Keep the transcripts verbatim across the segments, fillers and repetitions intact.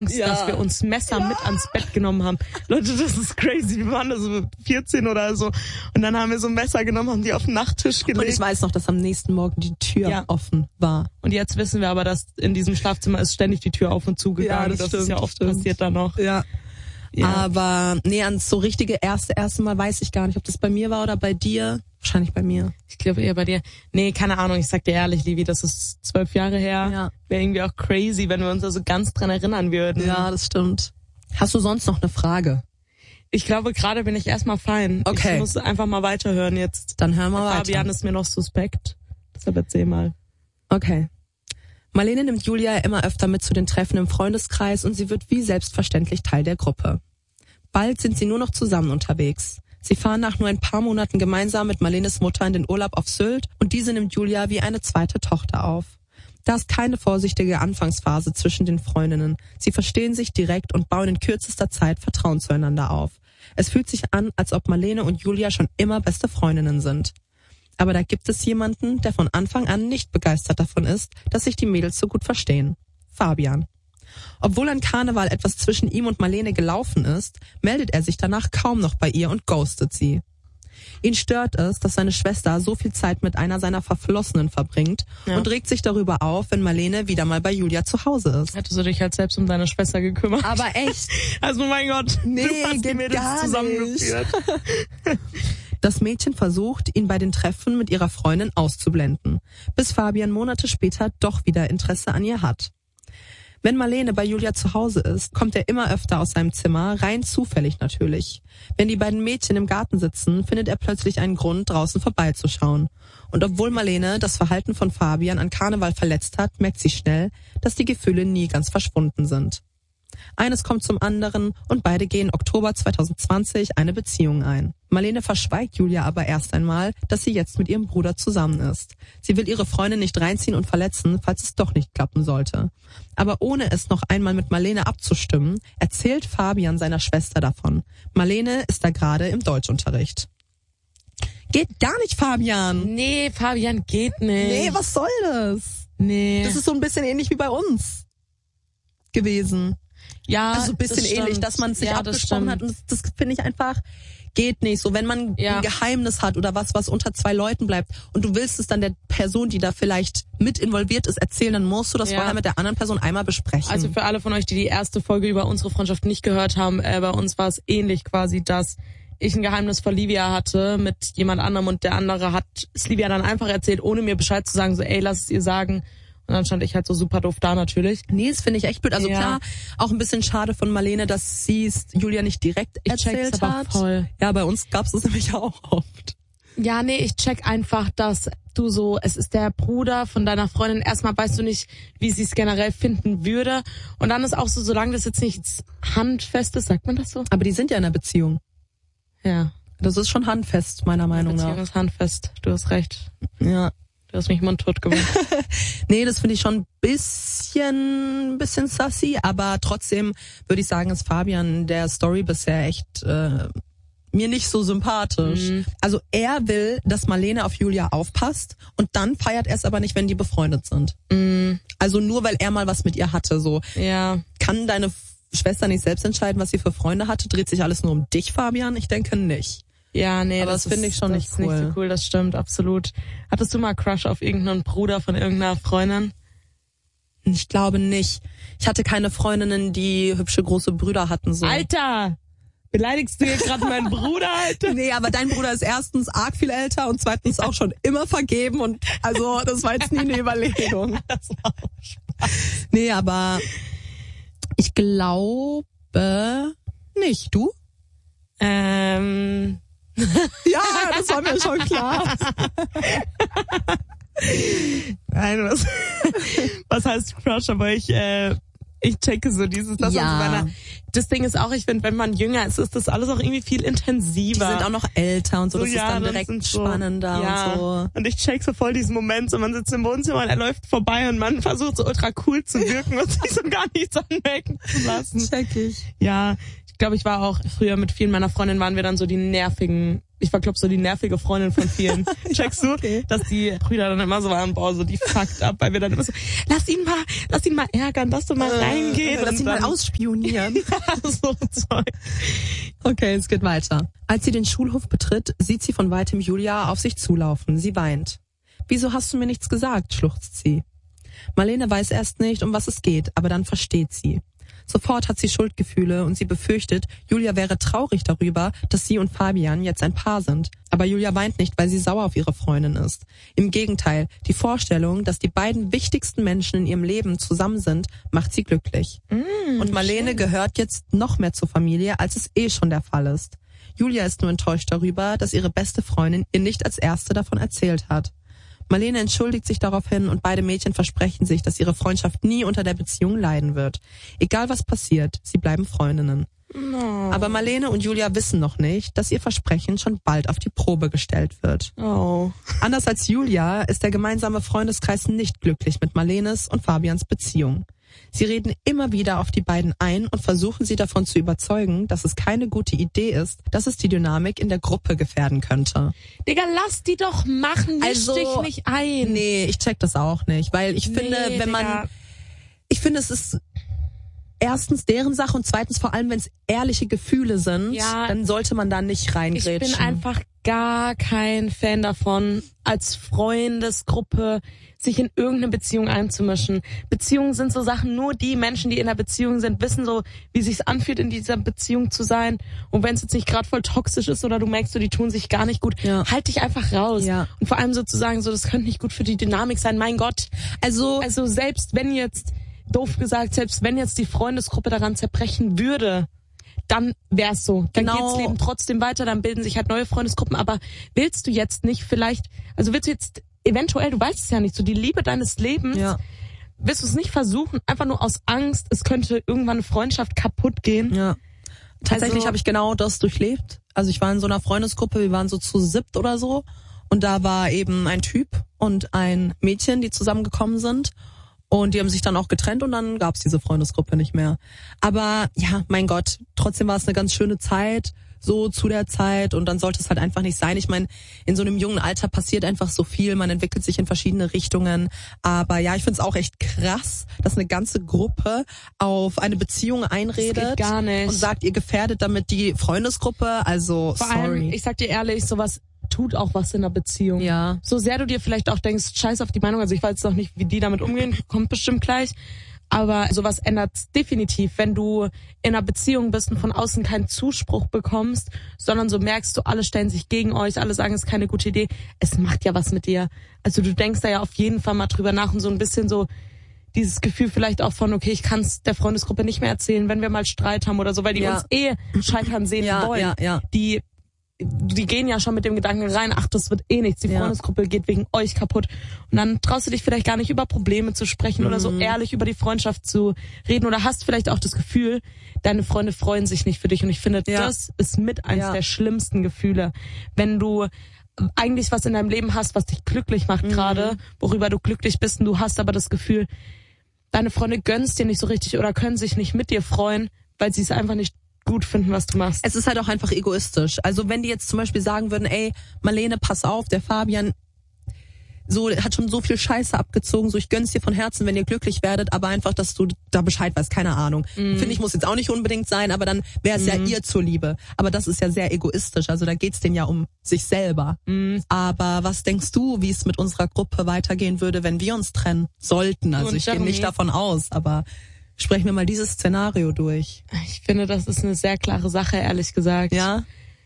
ja. dass wir uns Messer ja. mit ans Bett genommen haben. Leute, das ist crazy. Wir waren da so vierzehn oder so. Und dann haben wir so Messer genommen, haben die auf den Nachttisch gelegt. Und ich weiß noch, dass am nächsten Morgen die Tür ja. offen war. Und jetzt wissen wir aber, dass in diesem Schlafzimmer ist ständig die Tür auf und zugegangen. Ja, das, das stimmt, ist ja oft stimmt. passiert dann noch. Ja. ja. Aber nee, ans so richtige erste, erste Mal weiß ich gar nicht, ob das bei mir war oder bei dir. Wahrscheinlich bei mir. Ich glaube eher bei dir. Nee, keine Ahnung, ich sag dir ehrlich, Livi, das ist zwölf Jahre her. Ja. Wäre irgendwie auch crazy, wenn wir uns da so ganz dran erinnern würden. Ja, das stimmt. Hast du sonst noch eine Frage? Ich glaube, gerade bin ich erstmal fein. Okay. Ich muss einfach mal weiterhören jetzt. Dann hören wir weiter. Fabian ist mir noch suspekt. Deshalb erzähl mal. Okay. Marlene nimmt Julia immer öfter mit zu den Treffen im Freundeskreis und sie wird wie selbstverständlich Teil der Gruppe. Bald sind sie nur noch zusammen unterwegs. Sie fahren nach nur ein paar Monaten gemeinsam mit Marlenes Mutter in den Urlaub auf Sylt und diese nimmt Julia wie eine zweite Tochter auf. Da ist keine vorsichtige Anfangsphase zwischen den Freundinnen. Sie verstehen sich direkt und bauen in kürzester Zeit Vertrauen zueinander auf. Es fühlt sich an, als ob Marlene und Julia schon immer beste Freundinnen sind. Aber da gibt es jemanden, der von Anfang an nicht begeistert davon ist, dass sich die Mädels so gut verstehen. Fabian. Obwohl an Karneval etwas zwischen ihm und Marlene gelaufen ist, meldet er sich danach kaum noch bei ihr und ghostet sie. Ihn stört es, dass seine Schwester so viel Zeit mit einer seiner Verflossenen verbringt ja. und regt sich darüber auf, wenn Marlene wieder mal bei Julia zu Hause ist. Hättest du dich halt selbst um deine Schwester gekümmert. Aber echt? Also mein Gott, nee, du hast die Mädels zusammengeführt. Das Mädchen versucht, ihn bei den Treffen mit ihrer Freundin auszublenden, bis Fabian Monate später doch wieder Interesse an ihr hat. Wenn Marlene bei Julia zu Hause ist, kommt er immer öfter aus seinem Zimmer, rein zufällig natürlich. Wenn die beiden Mädchen im Garten sitzen, findet er plötzlich einen Grund, draußen vorbeizuschauen. Und obwohl Marlene das Verhalten von Fabian an Karneval verletzt hat, merkt sie schnell, dass die Gefühle nie ganz verschwunden sind. Eines kommt zum anderen und beide gehen Oktober zwanzig zwanzig eine Beziehung ein. Marlene verschweigt Julia aber erst einmal, dass sie jetzt mit ihrem Bruder zusammen ist. Sie will ihre Freundin nicht reinziehen und verletzen, falls es doch nicht klappen sollte. Aber ohne es noch einmal mit Marlene abzustimmen, erzählt Fabian seiner Schwester davon. Marlene ist da gerade im Deutschunterricht. Geht gar nicht, Fabian! Nee, Fabian geht nicht. Nee, was soll das? Nee. Das ist so ein bisschen ähnlich wie bei uns gewesen. Ja, also ein bisschen das ähnlich, stimmt. dass man sich ja, abgesprochen hat. Und das, das finde ich einfach, geht nicht. So, wenn man ja. ein Geheimnis hat oder was, was unter zwei Leuten bleibt und du willst es dann der Person, die da vielleicht mit involviert ist, erzählen, dann musst du das ja. vorher mit der anderen Person einmal besprechen. Also für alle von euch, die die erste Folge über unsere Freundschaft nicht gehört haben, äh, bei uns war es ähnlich quasi, dass ich ein Geheimnis vor Livia hatte mit jemand anderem und der andere hat es Livia dann einfach erzählt, ohne mir Bescheid zu sagen, so ey, lass es ihr sagen. Und dann stand ich halt so super doof da natürlich. Nee, das finde ich echt blöd. Also ja. klar, auch ein bisschen schade von Marlene, dass sie es Julia nicht direkt ich erzählt check's hat. Aber voll. Ja, bei uns gab's das nämlich auch oft. Ja, nee, ich check einfach, dass du so, es ist der Bruder von deiner Freundin. Erstmal weißt du nicht, wie sie es generell finden würde. Und dann ist auch so, solange das jetzt nichts Handfestes, sagt man das so? Aber die sind ja in einer Beziehung. Ja. Das ist schon handfest, meiner Meinung nach. Beziehung ist handfest, du hast recht. Ja. Du hast mich mundtot gemacht. Nee, das finde ich schon ein bisschen, bisschen sassy, aber trotzdem würde ich sagen, ist Fabian der Story bisher echt äh, mir nicht so sympathisch. Mhm. Also er will, dass Marlene auf Julia aufpasst und dann feiert er es aber nicht, wenn die befreundet sind. Mhm. Also nur, weil er mal was mit ihr hatte. So ja. Kann deine Schwester nicht selbst entscheiden, was sie für Freunde hatte? Dreht sich alles nur um dich, Fabian? Ich denke nicht. Ja, nee, aber das, das finde ich schon das nicht ist cool. nicht so cool, das stimmt, absolut. Hattest du mal Crush auf irgendeinen Bruder von irgendeiner Freundin? Ich glaube nicht. Ich hatte keine Freundinnen, die hübsche große Brüder hatten. So. Alter! Beleidigst du hier gerade meinen Bruder, Alter? Nee, aber dein Bruder ist erstens arg viel älter und zweitens auch schon immer vergeben und also das war jetzt nie eine Überlegung. Das war auch Spaß. Nee, aber ich glaube nicht. Du? Ähm... Ja, das war mir schon klar. Nein, was, was heißt Crush? Aber ich, äh, ich checke so dieses, das ja. aus meiner, das Ding ist auch, ich finde, wenn man jünger ist, ist das alles auch irgendwie viel intensiver. Die sind auch noch älter und so, so das ja, ist dann direkt so, spannender ja. und so. Und ich check so voll diesen Moment, so man sitzt im Wohnzimmer und er läuft vorbei und man versucht so ultra cool zu wirken und sich so gar nichts anmerken zu lassen. Check ich. Ja. Ich glaube, ich war auch früher mit vielen meiner Freundinnen waren wir dann so die nervigen ich war, glaub so die nervige Freundin von vielen. Checkst du? Okay. Dass die Brüder dann immer so waren, boah, so die fucked up, weil wir dann immer so, lass ihn mal, lass ihn mal ärgern, lass du mal äh, reingehen. Lass ihn dann, mal ausspionieren. ja, so Zeug. Okay, es geht weiter. Als sie den Schulhof betritt, sieht sie von weitem Julia auf sich zulaufen. Sie weint. Wieso hast du mir nichts gesagt, schluchzt sie. Marlene weiß erst nicht, um was es geht, aber dann versteht sie. Sofort hat sie Schuldgefühle und sie befürchtet, Julia wäre traurig darüber, dass sie und Fabian jetzt ein Paar sind. Aber Julia weint nicht, weil sie sauer auf ihre Freundin ist. Im Gegenteil, die Vorstellung, dass die beiden wichtigsten Menschen in ihrem Leben zusammen sind, macht sie glücklich. Mm, und Marlene schön. Gehört jetzt noch mehr zur Familie, als es eh schon der Fall ist. Julia ist nur enttäuscht darüber, dass ihre beste Freundin ihr nicht als erste davon erzählt hat. Marlene entschuldigt sich daraufhin und beide Mädchen versprechen sich, dass ihre Freundschaft nie unter der Beziehung leiden wird. Egal was passiert, sie bleiben Freundinnen. No. Aber Marlene und Julia wissen noch nicht, dass ihr Versprechen schon bald auf die Probe gestellt wird. Oh. Anders als Julia ist der gemeinsame Freundeskreis nicht glücklich mit Marlenes und Fabians Beziehung. Sie reden immer wieder auf die beiden ein und versuchen sie davon zu überzeugen, dass es keine gute Idee ist, dass es die Dynamik in der Gruppe gefährden könnte. Digga, lass die doch machen, misch also, dich nicht ein. Nee, ich check das auch nicht, weil ich finde, nee, wenn Digga. man, ich finde, es ist erstens deren Sache und zweitens vor allem, wenn es ehrliche Gefühle sind, ja, dann sollte man da nicht reingrätschen. Ich bin einfach gar kein Fan davon, als Freundesgruppe sich in irgendeine Beziehung einzumischen. Beziehungen sind so Sachen, nur die Menschen, die in einer Beziehung sind, wissen so, wie sich's anfühlt, in dieser Beziehung zu sein. Und wenn es jetzt nicht gerade voll toxisch ist oder du merkst, so, die tun sich gar nicht gut, ja, halt dich einfach raus. Ja. Und vor allem sozusagen so, das könnte nicht gut für die Dynamik sein. Mein Gott. Also, also selbst wenn jetzt, doof gesagt, selbst wenn jetzt die Freundesgruppe daran zerbrechen würde, dann wär's so. Dann genau. geht's Leben trotzdem weiter, dann bilden sich halt neue Freundesgruppen. Aber willst du jetzt nicht vielleicht, also willst du jetzt eventuell, du weißt es ja nicht, so die Liebe deines Lebens, ja, willst du es nicht versuchen, einfach nur aus Angst, es könnte irgendwann eine Freundschaft kaputt gehen? Ja. Tatsächlich also, habe ich genau das durchlebt. Also ich war in so einer Freundesgruppe, wir waren so zu siebt oder so und da war eben ein Typ und ein Mädchen, die zusammengekommen sind. Und die haben sich dann auch getrennt und dann gab's diese Freundesgruppe nicht mehr. Aber ja, mein Gott, trotzdem war es eine ganz schöne Zeit, so zu der Zeit. Und dann sollte es halt einfach nicht sein. Ich meine, in so einem jungen Alter passiert einfach so viel. Man entwickelt sich in verschiedene Richtungen. Aber ja, ich find's auch echt krass, dass eine ganze Gruppe auf eine Beziehung einredet. Das geht gar nicht. Und sagt, ihr gefährdet damit die Freundesgruppe. Also, Vor sorry. allem, ich sag dir ehrlich, sowas tut auch was in einer Beziehung. Ja. So sehr du dir vielleicht auch denkst, scheiß auf die Meinung, also ich weiß jetzt noch nicht, wie die damit umgehen, kommt bestimmt gleich, aber sowas ändert's definitiv, wenn du in einer Beziehung bist und von außen keinen Zuspruch bekommst, sondern so merkst du, alle stellen sich gegen euch, alle sagen, es ist keine gute Idee, es macht ja was mit dir. Also du denkst da ja auf jeden Fall mal drüber nach und so ein bisschen so dieses Gefühl vielleicht auch von, okay, ich kann es der Freundesgruppe nicht mehr erzählen, wenn wir mal Streit haben oder so, weil die ja. uns eh scheitern sehen ja, wollen. Ja, ja. Die die gehen ja schon mit dem Gedanken rein, ach, das wird eh nichts, die ja. Freundesgruppe geht wegen euch kaputt. Und dann traust du dich vielleicht gar nicht über Probleme zu sprechen, mhm, oder so ehrlich über die Freundschaft zu reden oder hast vielleicht auch das Gefühl, deine Freunde freuen sich nicht für dich. Und ich finde, ja. das ist mit eins ja. der schlimmsten Gefühle, wenn du eigentlich was in deinem Leben hast, was dich glücklich macht, mhm, gerade, worüber du glücklich bist und du hast aber das Gefühl, deine Freunde gönnen's dir nicht so richtig oder können sich nicht mit dir freuen, weil sie es einfach nicht gut finden, was du machst. Es ist halt auch einfach egoistisch. Also wenn die jetzt zum Beispiel sagen würden, ey, Marlene, pass auf, der Fabian so hat schon so viel Scheiße abgezogen, so ich gönn's dir von Herzen, wenn ihr glücklich werdet, aber einfach, dass du da Bescheid weißt, keine Ahnung. Mm. Finde ich, muss jetzt auch nicht unbedingt sein, aber dann wäre es mm. ja ihr zur Liebe. Aber das ist ja sehr egoistisch, also da geht's denen ja um sich selber. Mm. Aber was denkst du, wie es mit unserer Gruppe weitergehen würde, wenn wir uns trennen sollten? Also ich gehe nicht davon aus, aber sprechen wir mal dieses Szenario durch. Ich finde, das ist eine sehr klare Sache, ehrlich gesagt. Ja.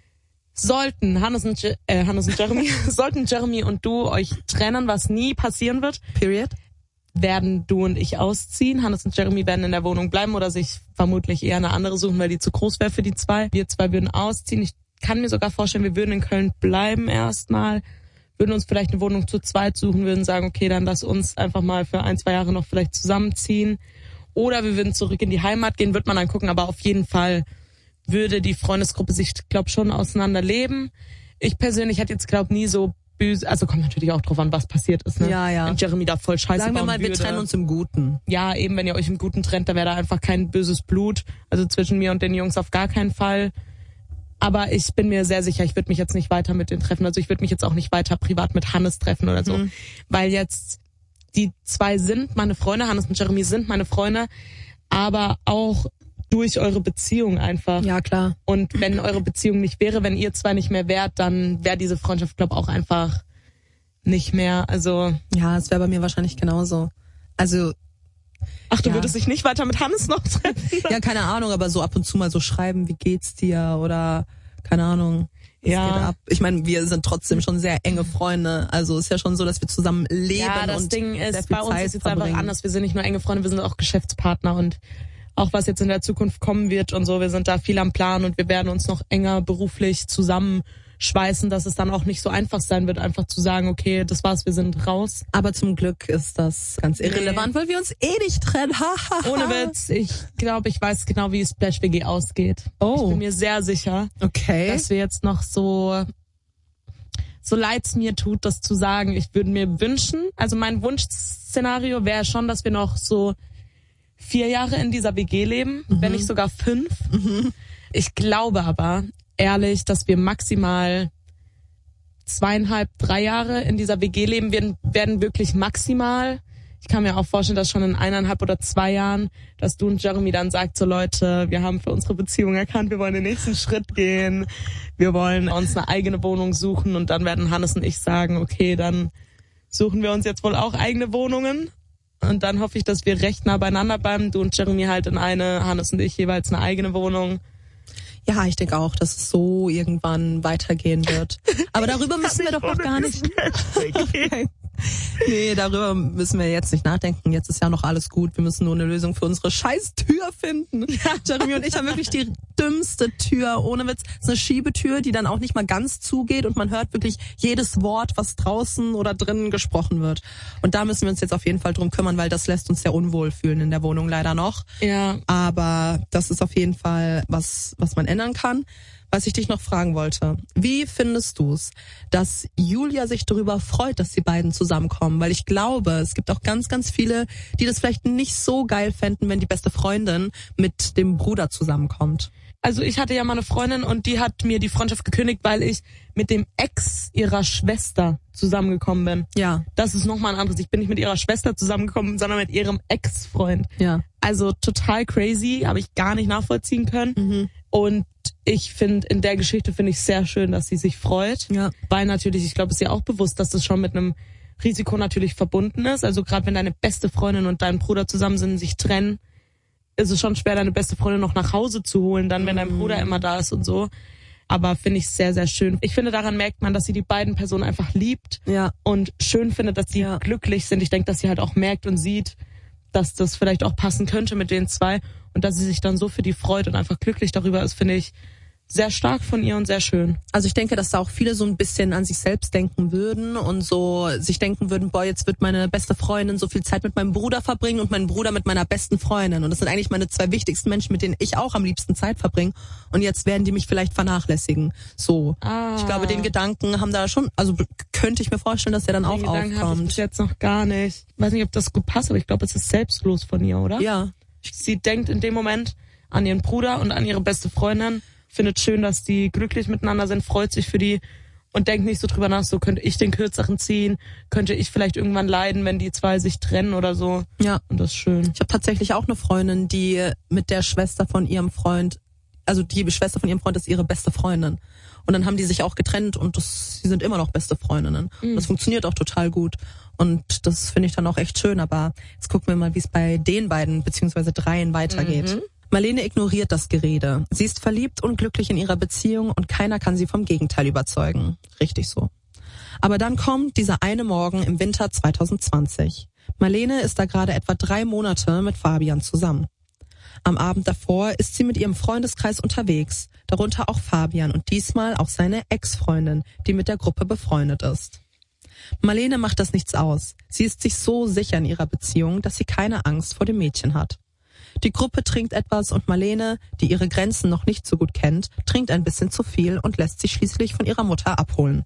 Sollten Hannes und, Je- äh, Hannes und Jeremy, sollten Jeremy und du euch trennen, was nie passieren wird, Period, werden du und ich ausziehen. Hannes und Jeremy werden in der Wohnung bleiben oder sich vermutlich eher eine andere suchen, weil die zu groß wäre für die zwei. Wir zwei würden ausziehen. Ich kann mir sogar vorstellen, wir würden in Köln bleiben erstmal, würden uns vielleicht eine Wohnung zu zweit suchen, würden sagen, okay, dann lass uns einfach mal für ein, zwei Jahre noch vielleicht zusammenziehen. Oder wir würden zurück in die Heimat gehen, wird man dann gucken, aber auf jeden Fall würde die Freundesgruppe sich, glaube schon auseinanderleben. Ich persönlich hätte jetzt, glaube nie so böse, also kommt natürlich auch drauf an, was passiert ist, ne? Ja, ja. Wenn Jeremy da voll Scheiße Sagen wir bauen mal, wir würde. trennen uns im Guten. Ja, eben, wenn ihr euch im Guten trennt, dann wäre da einfach kein böses Blut. Also zwischen mir und den Jungs auf gar keinen Fall. Aber ich bin mir sehr sicher, ich würde mich jetzt nicht weiter mit denen treffen. Also ich würde mich jetzt auch nicht weiter privat mit Hannes treffen oder so. Mhm. Weil jetzt die zwei sind meine Freunde, Hannes und Jeremy sind meine Freunde, aber auch durch eure Beziehung einfach. Ja, klar. Und wenn eure Beziehung nicht wäre, wenn ihr zwei nicht mehr wärt, dann wäre diese Freundschaft, glaube ich, auch einfach nicht mehr. Also ja, es wäre bei mir wahrscheinlich genauso. Also ach, du ja. würdest dich nicht weiter mit Hannes noch treffen? Ja, keine Ahnung, aber so ab und zu mal so schreiben, wie geht's dir oder keine Ahnung. Ja. Geht ab. Ich meine, wir sind trotzdem schon sehr enge Freunde. Also ist ja schon so, dass wir zusammen leben. Ja, das und Ding ist, bei uns Zeit ist jetzt verbringen. einfach anders. Wir sind nicht nur enge Freunde, wir sind auch Geschäftspartner und auch was jetzt in der Zukunft kommen wird und so. Wir sind da viel am Plan und wir werden uns noch enger beruflich zusammenschweißen, dass es dann auch nicht so einfach sein wird, einfach zu sagen, okay, das war's, wir sind raus. Aber zum Glück ist das ganz irrelevant, nee. Weil wir uns eh nicht trennen. Ohne Witz, ich glaube, ich weiß genau, wie Splash W G ausgeht. Oh. Ich bin mir sehr sicher, okay. dass wir jetzt noch so, so leid's mir tut, das zu sagen. Ich würde mir wünschen, also mein Wunschszenario wäre schon, dass wir noch so vier Jahre in dieser W G leben, mhm. wenn nicht sogar fünf. Mhm. Ich glaube aber, ehrlich, dass wir maximal zweieinhalb, drei Jahre in dieser W G leben werden, werden wirklich maximal. Ich kann mir auch vorstellen, dass schon in eineinhalb oder zwei Jahren, dass du und Jeremy dann sagt, so Leute, wir haben für unsere Beziehung erkannt, wir wollen den nächsten Schritt gehen, wir wollen uns eine eigene Wohnung suchen und dann werden Hannes und ich sagen, okay, dann suchen wir uns jetzt wohl auch eigene Wohnungen. Und dann hoffe ich, dass wir recht nah beieinander bleiben. Du und Jeremy halt in eine, Hannes und ich jeweils eine eigene Wohnung. Ja, ich denke auch, dass es so irgendwann weitergehen wird. Aber darüber müssen wir doch noch gar nicht... Okay. Nee, darüber müssen wir jetzt nicht nachdenken. Jetzt ist ja noch alles gut. Wir müssen nur eine Lösung für unsere scheiß Tür finden. Ja. Jeremy und ich haben wirklich die dümmste Tür, ohne Witz. Es ist eine Schiebetür, die dann auch nicht mal ganz zugeht und man hört wirklich jedes Wort, was draußen oder drinnen gesprochen wird. Und da müssen wir uns jetzt auf jeden Fall drum kümmern, weil das lässt uns sehr unwohl fühlen in der Wohnung leider noch. Ja. Aber das ist auf jeden Fall was, was man ändern kann. Was ich dich noch fragen wollte, wie findest du es, dass Julia sich darüber freut, dass die beiden zusammenkommen? Weil ich glaube, es gibt auch ganz, ganz viele, die das vielleicht nicht so geil fänden, wenn die beste Freundin mit dem Bruder zusammenkommt. Also ich hatte ja mal eine Freundin und die hat mir die Freundschaft gekündigt, weil ich mit dem Ex ihrer Schwester zusammengekommen bin. Ja. Das ist nochmal ein anderes. Ich bin nicht mit ihrer Schwester zusammengekommen, sondern mit ihrem Ex-Freund. Ja. Also total crazy, habe ich gar nicht nachvollziehen können. Mhm. Und ich finde, in der Geschichte finde ich sehr schön, dass sie sich freut. Ja. Weil natürlich, ich glaube, es ist ihr auch bewusst, dass das schon mit einem Risiko natürlich verbunden ist. Also gerade wenn deine beste Freundin und dein Bruder zusammen sind, sich trennen, ist es schon schwer, deine beste Freundin noch nach Hause zu holen, dann wenn dein Bruder immer da ist und so. Aber finde ich sehr, sehr schön. Ich finde, daran merkt man, dass sie die beiden Personen einfach liebt. Ja. Und schön findet, dass sie ja. glücklich sind. Ich denke, dass sie halt auch merkt und sieht, dass das vielleicht auch passen könnte mit den zwei. Und dass sie sich dann so für die freut und einfach glücklich darüber ist, finde ich sehr stark von ihr und sehr schön. Also ich denke, dass da auch viele so ein bisschen an sich selbst denken würden und so sich denken würden, boah, jetzt wird meine beste Freundin so viel Zeit mit meinem Bruder verbringen und mein Bruder mit meiner besten Freundin. Und das sind eigentlich meine zwei wichtigsten Menschen, mit denen ich auch am liebsten Zeit verbringe. Und jetzt werden die mich vielleicht vernachlässigen. So. Ah. Ich glaube, den Gedanken haben da schon, also könnte ich mir vorstellen, dass der dann den auch Gedanken aufkommt. Hatte ich bis jetzt noch gar nicht. Ich weiß nicht, ob das gut passt, aber ich glaube, es ist selbstlos von ihr, oder? Ja. Sie denkt in dem Moment an ihren Bruder und an ihre beste Freundin, findet schön, dass die glücklich miteinander sind, freut sich für die und denkt nicht so drüber nach, so könnte ich den kürzeren ziehen, könnte ich vielleicht irgendwann leiden, wenn die zwei sich trennen oder so. Ja. Und das ist schön. Ich habe tatsächlich auch eine Freundin, die mit der Schwester von ihrem Freund, also die Schwester von ihrem Freund ist ihre beste Freundin. Und dann haben die sich auch getrennt und das, sie sind immer noch beste Freundinnen. Mhm. Und das funktioniert auch total gut. Und das finde ich dann auch echt schön. Aber jetzt gucken wir mal, wie es bei den beiden beziehungsweise dreien weitergeht. Mhm. Marlene ignoriert das Gerede. Sie ist verliebt und glücklich in ihrer Beziehung und keiner kann sie vom Gegenteil überzeugen. Richtig so. Aber dann kommt dieser eine Morgen im Winter zwanzig zwanzig. Marlene ist da gerade etwa drei Monate mit Fabian zusammen. Am Abend davor ist sie mit ihrem Freundeskreis unterwegs, darunter auch Fabian und diesmal auch seine Ex-Freundin, die mit der Gruppe befreundet ist. Marlene macht das nichts aus. Sie ist sich so sicher in ihrer Beziehung, dass sie keine Angst vor dem Mädchen hat. Die Gruppe trinkt etwas und Marlene, die ihre Grenzen noch nicht so gut kennt, trinkt ein bisschen zu viel und lässt sich schließlich von ihrer Mutter abholen.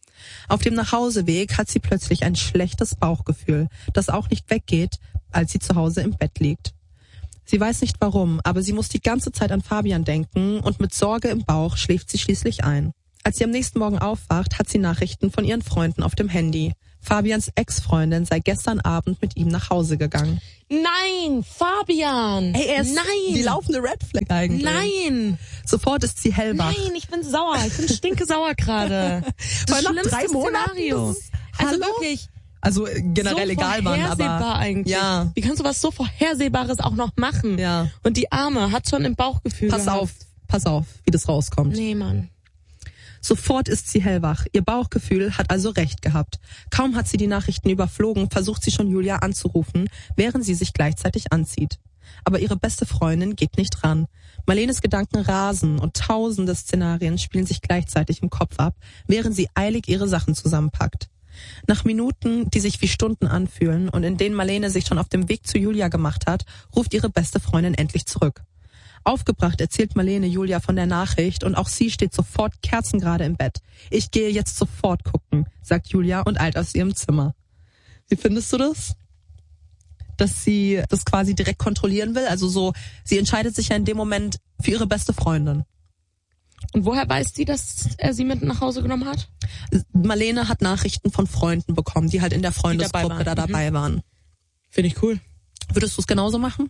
Auf dem Nachhauseweg hat sie plötzlich ein schlechtes Bauchgefühl, das auch nicht weggeht, als sie zu Hause im Bett liegt. Sie weiß nicht warum, aber sie muss die ganze Zeit an Fabian denken und mit Sorge im Bauch schläft sie schließlich ein. Als sie am nächsten Morgen aufwacht, hat sie Nachrichten von ihren Freunden auf dem Handy. Fabians Ex-Freundin sei gestern Abend mit ihm nach Hause gegangen. Nein, Fabian! Ey, er ist Nein! die laufende Red Flag eigentlich. Nein! Sofort ist sie hellwach. Nein, ich bin sauer. Ich bin stinkesauer gerade. Vor Das allem nach schlimmste drei Monaten, Szenario. das ist- Also Hallo? wirklich. Also äh, generell so egal wann, vorhersehbar aber eigentlich. ja, Wie kannst du was so Vorhersehbares auch noch machen? ja. Und die Arme hat schon im Bauchgefühl Pass gehabt. auf, pass auf, wie das rauskommt. Nee, Mann. Sofort ist sie hellwach. Ihr Bauchgefühl hat also recht gehabt. Kaum hat sie die Nachrichten überflogen, versucht sie schon Julia anzurufen, während sie sich gleichzeitig anzieht. Aber ihre beste Freundin geht nicht ran. Marlenes Gedanken rasen und tausende Szenarien spielen sich gleichzeitig im Kopf ab, während sie eilig ihre Sachen zusammenpackt. Nach Minuten, die sich wie Stunden anfühlen und in denen Marlene sich schon auf dem Weg zu Julia gemacht hat, ruft ihre beste Freundin endlich zurück. Aufgebracht erzählt Marlene Julia von der Nachricht und auch sie steht sofort kerzengerade im Bett. Ich gehe jetzt sofort gucken, sagt Julia und eilt aus ihrem Zimmer. Wie findest du das? Dass sie das quasi direkt kontrollieren will? Also so, sie entscheidet sich ja in dem Moment für ihre beste Freundin. Und woher weiß sie, dass er sie mit nach Hause genommen hat? Marlene hat Nachrichten von Freunden bekommen, die halt in der Freundesgruppe dabei waren. da dabei waren. Finde ich cool. Würdest du es genauso machen?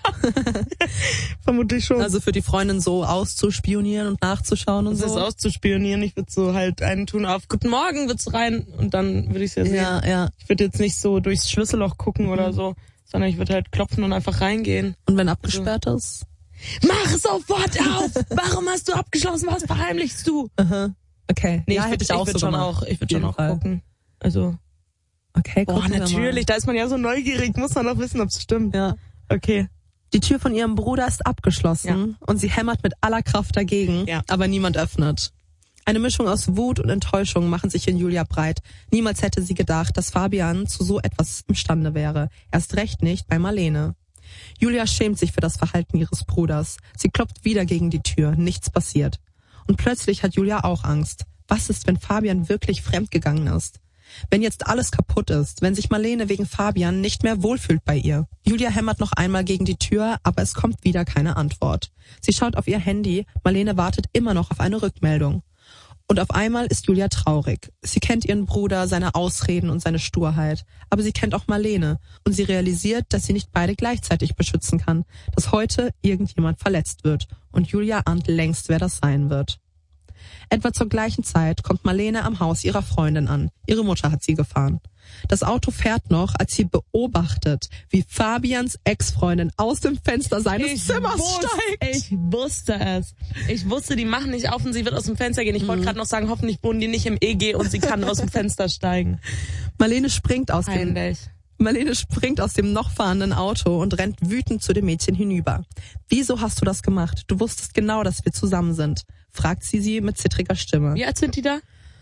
Vermutlich schon. Also für die Freundin so auszuspionieren und nachzuschauen und das so? ist auszuspionieren. Ich würde so halt einen tun auf Guten Morgen, wird's rein und dann würde ich es ja sehen. Ja, ja. Ich würde jetzt nicht so durchs Schlüsselloch gucken oder so, sondern ich würde halt klopfen und einfach reingehen. Und wenn abgesperrt ist? Mach sofort auf! Warum hast du abgeschlossen? Was verheimlichst du? Aha. Okay. Nee, ja, ich hätte würde ich auch würd so schon gemacht. auch, ich würde schon jeden auch Fall. gucken. Also, Okay, boah, gucken wir natürlich, da ist man ja so neugierig, muss man auch wissen, ob es stimmt. mal. Ja. Okay. Die Tür von ihrem Bruder ist abgeschlossen und sie hämmert mit aller Kraft dagegen, Ja. aber niemand öffnet. Eine Mischung aus Wut und Enttäuschung machen sich in Julia breit. Niemals hätte sie gedacht, dass Fabian zu so etwas imstande wäre. Erst recht nicht bei Marlene. Julia schämt sich für das Verhalten ihres Bruders. Sie klopft wieder gegen die Tür. Nichts passiert. Und plötzlich hat Julia auch Angst. Was ist, wenn Fabian wirklich fremdgegangen ist? Wenn jetzt alles kaputt ist, wenn sich Marlene wegen Fabian nicht mehr wohlfühlt bei ihr. Julia hämmert noch einmal gegen die Tür, aber es kommt wieder keine Antwort. Sie schaut auf ihr Handy, Marlene wartet immer noch auf eine Rückmeldung. Und auf einmal ist Julia traurig. Sie kennt ihren Bruder, seine Ausreden und seine Sturheit. Aber sie kennt auch Marlene. Und sie realisiert, dass sie nicht beide gleichzeitig beschützen kann. Dass heute irgendjemand verletzt wird. Und Julia ahnt längst, wer das sein wird. Etwa zur gleichen Zeit kommt Marlene am Haus ihrer Freundin an. Ihre Mutter hat sie gefahren. Das Auto fährt noch, als sie beobachtet, wie Fabians Ex-Freundin aus dem Fenster seines Ich Zimmers wusste, steigt. Ich wusste es. Ich wusste, die machen nicht auf und sie wird aus dem Fenster gehen. Ich wollte gerade noch sagen, hoffentlich wohnen die nicht im E G und sie kann aus dem Fenster steigen. Marlene springt aus dem Peinlich. Marlene springt aus dem noch fahrenden Auto und rennt wütend zu dem Mädchen hinüber. Wieso hast du das gemacht? Du wusstest genau, dass wir zusammen sind, fragt sie sie mit zittriger Stimme. Wie alt sind die da?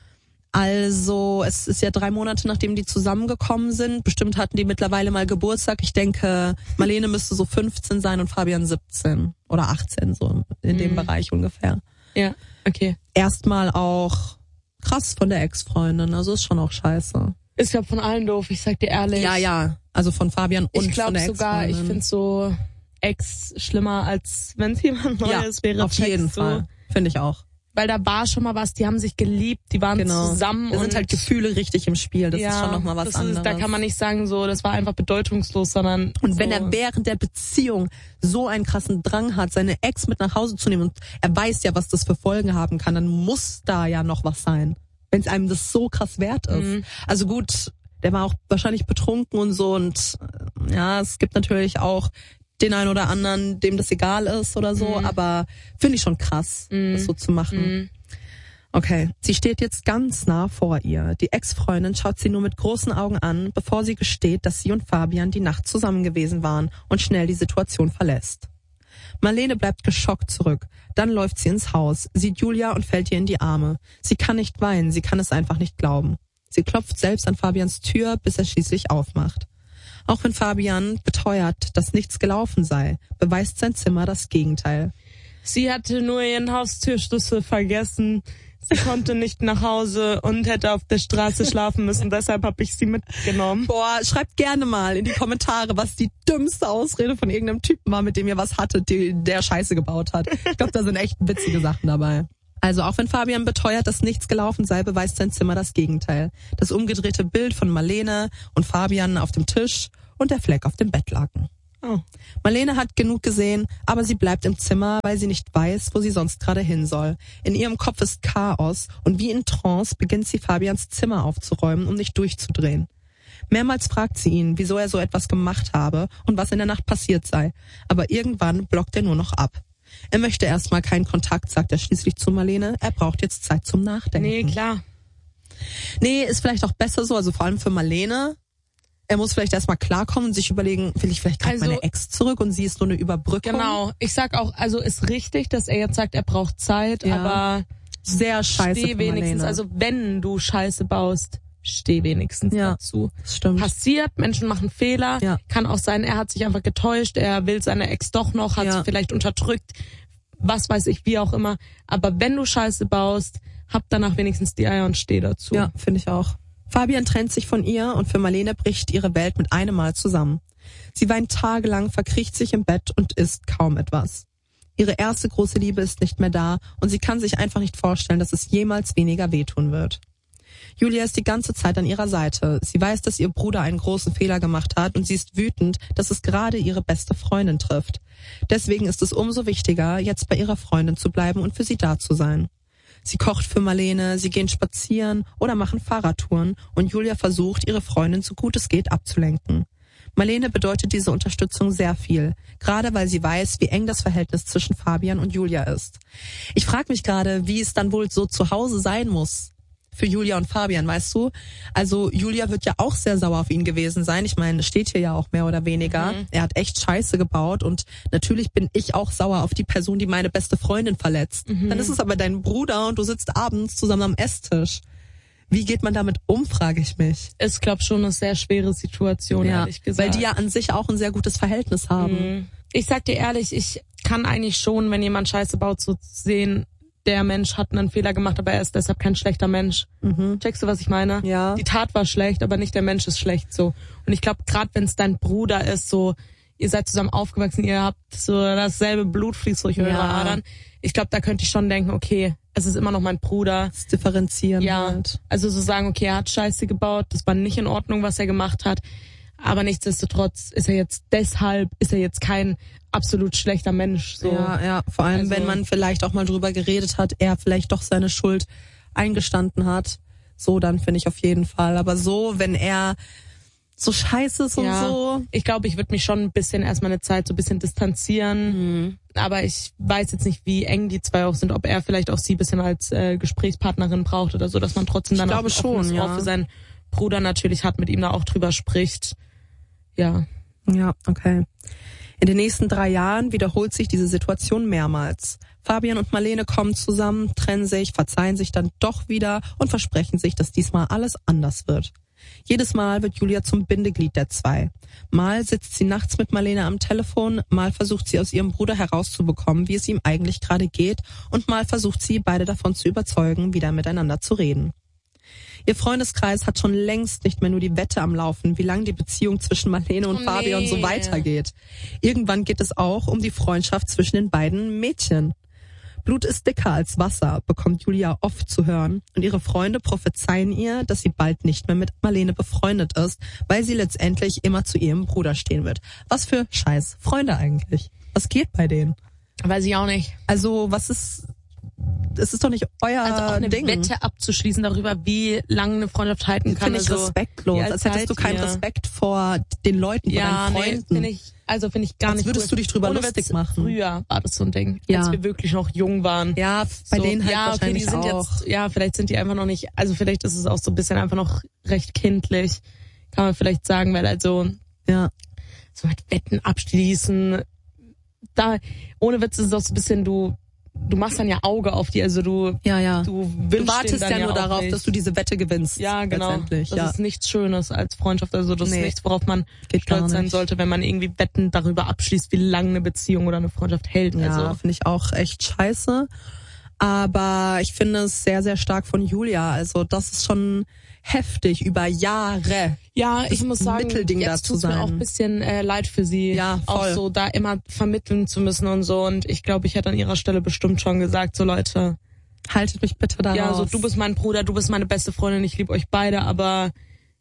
Also, es ist ja drei Monate, nachdem die zusammengekommen sind. Bestimmt hatten die mittlerweile mal Geburtstag. Ich denke, Marlene müsste so fünfzehn sein und Fabian siebzehn oder achtzehn, so in dem Mhm. Bereich ungefähr. Ja, okay. Erstmal auch krass von der Ex-Freundin, also ist schon auch scheiße. Ich glaube von allen doof, ich sag dir ehrlich. Ja, ja, also von Fabian und Ich von glaube der sogar, ich Ex-Freundin. finde so Ex schlimmer, als wenn es jemand Neues ja, wäre. auf Checkst jeden du? Fall, finde ich auch. Weil da war schon mal was, die haben sich geliebt, die waren Genau. zusammen. Da und sind halt Gefühle richtig im Spiel, das ja, ist schon nochmal was das anderes. Ist, da kann man nicht sagen, so, das war einfach bedeutungslos, sondern Und so, wenn er während der Beziehung so einen krassen Drang hat, seine Ex mit nach Hause zu nehmen und er weiß ja, was das für Folgen haben kann, dann muss da ja noch was sein, wenn es einem das so krass wert ist. Mhm. Also gut, der war auch wahrscheinlich betrunken und so und äh, ja, es gibt natürlich auch den einen oder anderen, dem das egal ist oder so, Mhm. aber finde ich schon krass, Mhm. das so zu machen. Mhm. Okay, sie steht jetzt ganz nah vor ihr. Die Ex-Freundin schaut sie nur mit großen Augen an, bevor sie gesteht, dass sie und Fabian die Nacht zusammen gewesen waren und schnell die Situation verlässt. Marlene bleibt geschockt zurück. Dann läuft sie ins Haus, sieht Julia und fällt ihr in die Arme. Sie kann nicht weinen, sie kann es einfach nicht glauben. Sie klopft selbst an Fabians Tür, bis er schließlich aufmacht. Auch wenn Fabian beteuert, dass nichts gelaufen sei, beweist sein Zimmer das Gegenteil. Sie hatte nur ihren Haustürschlüssel vergessen. sie konnte nicht nach Hause und hätte auf der Straße schlafen müssen, deshalb habe ich sie mitgenommen. Boah, schreibt gerne mal in die Kommentare, was die dümmste Ausrede von irgendeinem Typen war, mit dem ihr was hattet, die, der Scheiße gebaut hat. Ich glaube, da sind echt witzige Sachen dabei. Also auch wenn Fabian beteuert, dass nichts gelaufen sei, beweist sein Zimmer das Gegenteil. Das umgedrehte Bild von Marlene und Fabian auf dem Tisch und der Fleck auf dem Bettlaken. Oh. Marlene hat genug gesehen, aber sie bleibt im Zimmer, weil sie nicht weiß, wo sie sonst gerade hin soll. In ihrem Kopf ist Chaos und wie in Trance beginnt sie Fabians Zimmer aufzuräumen, um nicht durchzudrehen. Mehrmals fragt sie ihn, wieso er so etwas gemacht habe und was in der Nacht passiert sei. Aber irgendwann blockt er nur noch ab. Er möchte erstmal keinen Kontakt, sagt er schließlich zu Marlene. Er braucht jetzt Zeit zum Nachdenken. Nee, klar. Nee, ist vielleicht auch besser so, also vor allem für Marlene. Er muss vielleicht erstmal klarkommen und sich überlegen, will ich vielleicht gerade Also, meine Ex zurück und sie ist nur eine Überbrückung. Genau. Ich sag auch, also ist richtig, dass er jetzt sagt, er braucht Zeit, Ja. aber Sehr scheiße steh für wenigstens, Marlene. also wenn du Scheiße baust, steh wenigstens Ja. dazu. Das stimmt. Passiert, Menschen machen Fehler, Ja. kann auch sein, er hat sich einfach getäuscht, er will seine Ex doch noch, hat Ja. sie vielleicht unterdrückt, was weiß ich, wie auch immer. Aber wenn du Scheiße baust, hab danach wenigstens die Eier und steh dazu. Ja, finde ich auch. Fabian trennt sich von ihr und für Marlene bricht ihre Welt mit einem Mal zusammen. Sie weint tagelang, verkriecht sich im Bett und isst kaum etwas. Ihre erste große Liebe ist nicht mehr da und sie kann sich einfach nicht vorstellen, dass es jemals weniger wehtun wird. Julia ist die ganze Zeit an ihrer Seite. Sie weiß, dass ihr Bruder einen großen Fehler gemacht hat und sie ist wütend, dass es gerade ihre beste Freundin trifft. Deswegen ist es umso wichtiger, jetzt bei ihrer Freundin zu bleiben und für sie da zu sein. Sie kocht für Marlene, sie gehen spazieren oder machen Fahrradtouren und Julia versucht, ihre Freundin so gut es geht abzulenken. Marlene bedeutet diese Unterstützung sehr viel, gerade weil sie weiß, wie eng das Verhältnis zwischen Fabian und Julia ist. Ich frage mich gerade, wie es dann wohl so zu Hause sein muss für Julia und Fabian, weißt du? Also Julia wird ja auch sehr sauer auf ihn gewesen sein. Ich meine, es steht hier ja auch mehr oder weniger. Mhm. Er hat echt Scheiße gebaut und natürlich bin ich auch sauer auf die Person, die meine beste Freundin verletzt. Mhm. Dann ist es aber dein Bruder und du sitzt abends zusammen am Esstisch. Wie geht man damit um, frage ich mich. Ich glaube schon eine sehr schwere Situation, ja, ehrlich gesagt. Weil die ja an sich auch ein sehr gutes Verhältnis haben. Mhm. Ich sag dir ehrlich, ich kann eigentlich schon, wenn jemand Scheiße baut, so sehen, der Mensch hat einen Fehler gemacht, aber er ist deshalb kein schlechter Mensch. Mhm. Checkst du, was ich meine? Ja. Die Tat war schlecht, aber nicht der Mensch ist schlecht so. Und ich glaube, gerade wenn es dein Bruder ist, so, ihr seid zusammen aufgewachsen, ihr habt so dasselbe Blut fließt durch eure ja. Adern. Ich glaube, da könnte ich schon denken, okay, es ist immer noch mein Bruder. Das Differenzieren ja, halt. Also so sagen, okay, er hat Scheiße gebaut, das war nicht in Ordnung, was er gemacht hat. Aber nichtsdestotrotz ist er jetzt, deshalb ist er jetzt kein absolut schlechter Mensch. So. Ja, ja, vor allem, also, wenn man vielleicht auch mal drüber geredet hat, er vielleicht doch seine Schuld eingestanden hat. So, dann finde ich auf jeden Fall. Aber so, wenn er so scheiße ist und ja, so. Ich glaube, ich würde mich schon ein bisschen erstmal eine Zeit so ein bisschen distanzieren. Mhm. Aber ich weiß jetzt nicht, wie eng die zwei auch sind, ob er vielleicht auch sie ein bisschen als äh, Gesprächspartnerin braucht oder so, dass man trotzdem dann ich auch ein schon, offenes ja. Ohr für seinen Bruder natürlich hat, mit ihm da auch drüber spricht. Ja. Ja, okay. In den nächsten drei Jahren wiederholt sich diese Situation mehrmals. Fabian und Marlene kommen zusammen, trennen sich, verzeihen sich dann doch wieder und versprechen sich, dass diesmal alles anders wird. Jedes Mal wird Julia zum Bindeglied der zwei. Mal sitzt sie nachts mit Marlene am Telefon, mal versucht sie aus ihrem Bruder herauszubekommen, wie es ihm eigentlich gerade geht, und mal versucht sie, beide davon zu überzeugen, wieder miteinander zu reden. Ihr Freundeskreis hat schon längst nicht mehr nur die Wette am Laufen, wie lange die Beziehung zwischen Marlene und oh, Fabian nee. so weitergeht. Irgendwann geht es auch um die Freundschaft zwischen den beiden Mädchen. Blut ist dicker als Wasser, bekommt Julia oft zu hören. Und ihre Freunde prophezeien ihr, dass sie bald nicht mehr mit Marlene befreundet ist, weil sie letztendlich immer zu ihrem Bruder stehen wird. Was für scheiß Freunde eigentlich? Was geht bei denen? Weiß ich auch nicht. Also, was ist... Es ist doch nicht euer Also auch eine Ding. Wette abzuschließen darüber, wie lange eine Freundschaft halten kann. Finde ich also, respektlos. Als hättest du keinen ihr? Respekt vor den Leuten, vor ja, deinen nee, Freunden. finde ich, also finde ich gar Als nicht würdest cool. du dich drüber Ohne lustig Witz, machen. Früher war das so ein Ding, Ja. als wir wirklich noch jung waren. Ja, bei so, denen halt ja, okay, wahrscheinlich die sind auch. jetzt, ja, vielleicht sind die einfach noch nicht, also vielleicht ist es auch so ein bisschen einfach noch recht kindlich, kann man vielleicht sagen, weil also ja. so mit Wetten abschließen, da, ohne Witz ist es auch so ein bisschen, du du machst dann ja Auge auf die, also du ja, ja. du, du wartest ja nur auch darauf, nicht. dass du diese Wette gewinnst. Ja, genau. Letztendlich. Das ja. ist nichts Schönes als Freundschaft, also das Nee. ist nichts, worauf man Geht gar stolz sein nicht. sollte, wenn man irgendwie Wetten darüber abschließt, wie lange eine Beziehung oder eine Freundschaft hält. Ja, Also finde ich auch echt scheiße. Aber ich finde es sehr, sehr stark von Julia. Also das ist schon heftig, über Jahre. Ja, ich muss sagen, Mittelding jetzt da zu tut's mir auch ein sein. bisschen äh, leid für sie, Ja, auch voll. so da immer vermitteln zu müssen und so. Und ich glaube, ich hätte an ihrer Stelle bestimmt schon gesagt, so Leute, Haltet mich bitte da ja, raus. so du bist mein Bruder, du bist meine beste Freundin, ich liebe euch beide, aber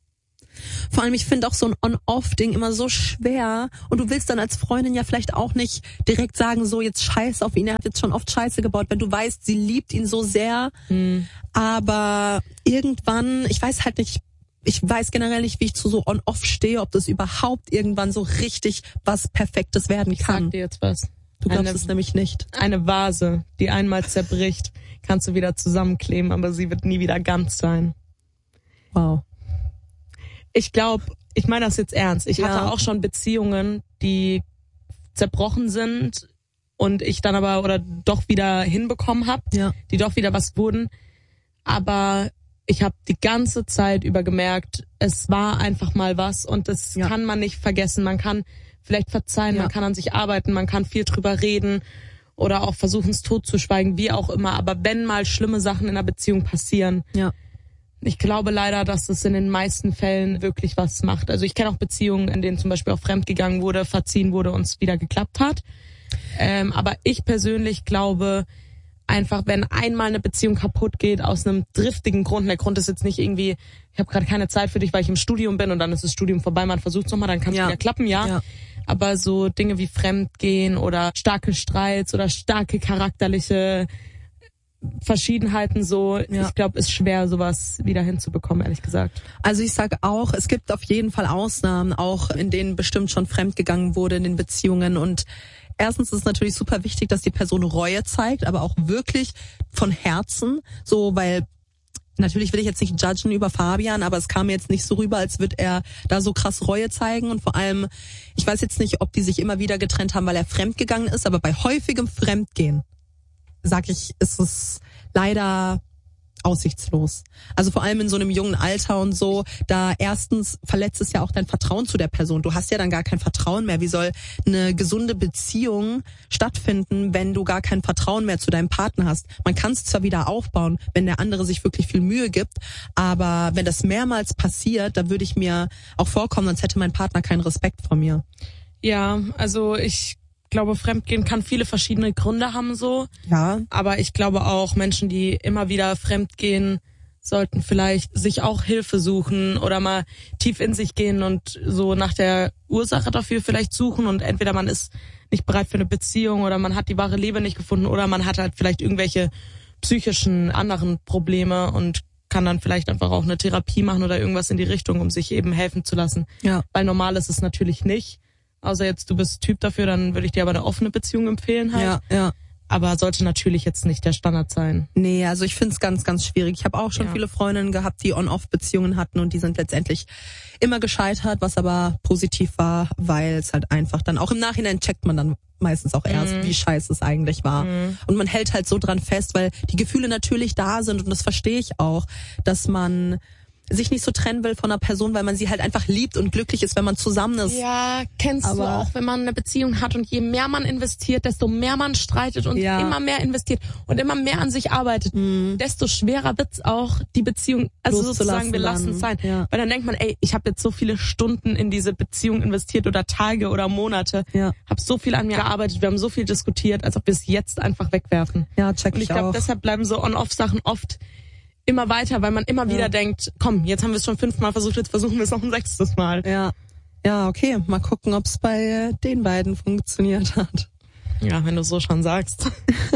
Vor allem, ich finde auch so ein On-Off-Ding immer so schwer. Und du willst dann als Freundin ja vielleicht auch nicht direkt sagen, so jetzt scheiß auf ihn, er hat jetzt schon oft Scheiße gebaut, wenn du weißt, sie liebt ihn so sehr. hm. Aber irgendwann, ich weiß halt nicht, ich weiß generell nicht, wie ich zu so On-Off stehe, ob das überhaupt irgendwann so richtig was Perfektes werden ich sag kann. dir jetzt was. Du glaubst eine, es nämlich nicht. Eine Vase, die einmal zerbricht, kannst du wieder zusammenkleben, aber sie wird nie wieder ganz sein. Wow. Ich glaube, ich meine das jetzt ernst. Ich Ja. hatte auch schon Beziehungen, die zerbrochen sind und ich dann aber oder doch wieder hinbekommen habe, Ja. die doch wieder was wurden. Aber ich habe die ganze Zeit über gemerkt, es war einfach mal was und das Ja. kann man nicht vergessen. Man kann vielleicht verzeihen, Ja. man kann an sich arbeiten, man kann viel drüber reden oder auch versuchen, es totzuschweigen, wie auch immer. Aber wenn mal schlimme Sachen in einer Beziehung passieren, Ja. ich glaube leider, dass es in den meisten Fällen wirklich was macht. Also ich kenne auch Beziehungen, in denen zum Beispiel auch fremdgegangen wurde, verziehen wurde und es wieder geklappt hat. Ähm, aber ich persönlich glaube einfach, wenn einmal eine Beziehung kaputt geht aus einem driftigen Grund, und der Grund ist jetzt nicht irgendwie, ich habe gerade keine Zeit für dich, weil ich im Studium bin und dann ist das Studium vorbei, man versucht es nochmal, dann kann es Ja. wieder klappen, ja. Ja. Aber so Dinge wie Fremdgehen oder starke Streits oder starke charakterliche Verschiedenheiten so, Ja. ich glaube, ist schwer, sowas wieder hinzubekommen, ehrlich gesagt. Also ich sage auch, es gibt auf jeden Fall Ausnahmen, auch in denen bestimmt schon fremdgegangen wurde in den Beziehungen. Und erstens ist es natürlich super wichtig, dass die Person Reue zeigt, aber auch wirklich von Herzen, so, weil natürlich will ich jetzt nicht judgen über Fabian, aber es kam mir jetzt nicht so rüber, als würde er da so krass Reue zeigen. Und vor allem, ich weiß jetzt nicht, ob die sich immer wieder getrennt haben, weil er fremdgegangen ist, aber bei häufigem Fremdgehen, sag ich, ist es leider aussichtslos. Also vor allem in so einem jungen Alter und so, da erstens verletzt es ja auch dein Vertrauen zu der Person. Du hast ja dann gar kein Vertrauen mehr. Wie soll eine gesunde Beziehung stattfinden, wenn du gar kein Vertrauen mehr zu deinem Partner hast? Man kann es zwar wieder aufbauen, wenn der andere sich wirklich viel Mühe gibt, aber wenn das mehrmals passiert, da würde ich mir auch vorkommen, sonst hätte mein Partner keinen Respekt vor mir. Ja, also ich glaube, Fremdgehen kann viele verschiedene Gründe haben so. Ja. Aber ich glaube auch, Menschen, die immer wieder fremdgehen, sollten vielleicht sich auch Hilfe suchen oder mal tief in sich gehen und so nach der Ursache dafür vielleicht suchen. Und entweder man ist nicht bereit für eine Beziehung oder man hat die wahre Liebe nicht gefunden oder man hat halt vielleicht irgendwelche psychischen anderen Probleme und kann dann vielleicht einfach auch eine Therapie machen oder irgendwas in die Richtung, um sich eben helfen zu lassen. Ja. Weil normal ist es natürlich nicht. Außer jetzt, du bist Typ dafür, dann würde ich dir aber eine offene Beziehung empfehlen halt. Ja, ja. Aber sollte natürlich jetzt nicht der Standard sein. Nee, also ich find's ganz, ganz schwierig. Ich habe auch schon Ja. viele Freundinnen gehabt, die On-Off-Beziehungen hatten und die sind letztendlich immer gescheitert, was aber positiv war, weil es halt einfach dann auch im Nachhinein checkt man dann meistens auch erst, Mhm. wie scheiße es eigentlich war. Mhm. Und man hält halt so dran fest, weil die Gefühle natürlich da sind und das verstehe ich auch, dass man sich nicht so trennen will von einer Person, weil man sie halt einfach liebt und glücklich ist, wenn man zusammen ist. Ja, kennst du Aber- auch, wenn man eine Beziehung hat und je mehr man investiert, desto mehr man streitet und Ja. immer mehr investiert und immer mehr an sich arbeitet, Mhm. desto schwerer wird's auch, die Beziehung, also Loszulassen sozusagen, wir lassen es dann. sein. Ja. Weil dann denkt man, ey, ich habe jetzt so viele Stunden in diese Beziehung investiert oder Tage oder Monate, Ja. habe so viel an mir gearbeitet, wir haben so viel diskutiert, als ob wir es jetzt einfach wegwerfen. Ja, check Und ich ich glaube, auch. deshalb bleiben so On-Off-Sachen oft immer weiter, weil man immer Ja. wieder denkt, komm, jetzt haben wir es schon fünfmal versucht, jetzt versuchen wir es noch ein sechstes Mal. Ja. Ja, okay. Mal gucken, ob es bei äh, den beiden funktioniert hat. Ja, wenn du so schon sagst.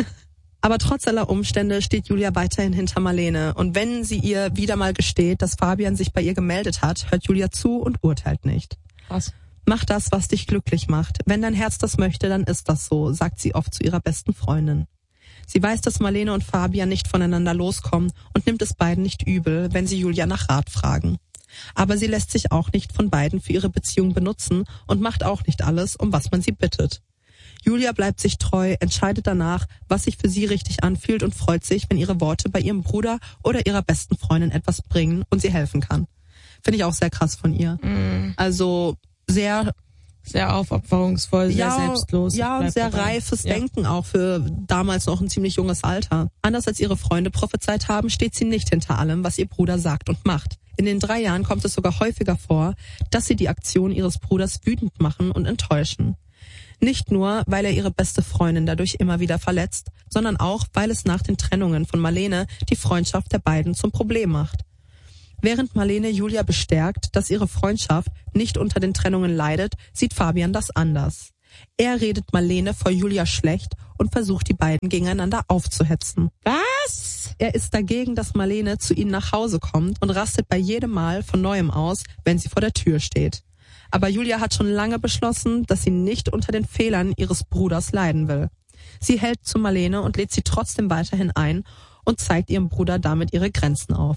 Aber trotz aller Umstände steht Julia weiterhin hinter Marlene. Und wenn sie ihr wieder mal gesteht, dass Fabian sich bei ihr gemeldet hat, hört Julia zu und urteilt nicht. Krass. Mach das, was dich glücklich macht. Wenn dein Herz das möchte, dann ist das so, sagt sie oft zu ihrer besten Freundin. Sie weiß, dass Marlene und Fabian nicht voneinander loskommen und nimmt es beiden nicht übel, wenn sie Julia nach Rat fragen. Aber sie lässt sich auch nicht von beiden für ihre Beziehung benutzen und macht auch nicht alles, um was man sie bittet. Julia bleibt sich treu, entscheidet danach, was sich für sie richtig anfühlt und freut sich, wenn ihre Worte bei ihrem Bruder oder ihrer besten Freundin etwas bringen und sie helfen kann. Finde ich auch sehr krass von ihr. Mm. Also sehr Sehr aufopferungsvoll, sehr ja, selbstlos. Ja, und sehr dabei. reifes ja. Denken auch für damals noch ein ziemlich junges Alter. Anders als ihre Freunde prophezeit haben, steht sie nicht hinter allem, was ihr Bruder sagt und macht. In den drei Jahren kommt es sogar häufiger vor, dass sie die Aktion ihres Bruders wütend machen und enttäuschen. Nicht nur, weil er ihre beste Freundin dadurch immer wieder verletzt, sondern auch, weil es nach den Trennungen von Marlene die Freundschaft der beiden zum Problem macht. Während Marlene Julia bestärkt, dass ihre Freundschaft nicht unter den Trennungen leidet, sieht Fabian das anders. Er redet Marlene vor Julia schlecht und versucht, die beiden gegeneinander aufzuhetzen. Was? Er ist dagegen, dass Marlene zu ihnen nach Hause kommt und rastet bei jedem Mal von Neuem aus, wenn sie vor der Tür steht. Aber Julia hat schon lange beschlossen, dass sie nicht unter den Fehlern ihres Bruders leiden will. Sie hält zu Marlene und lädt sie trotzdem weiterhin ein und zeigt ihrem Bruder damit ihre Grenzen auf.